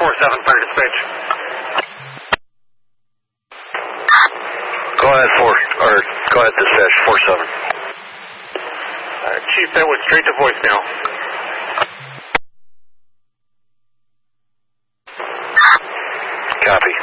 47, fire dispatch. Go ahead, dispatch, 47. Chief, that went straight to voicemail. Copy.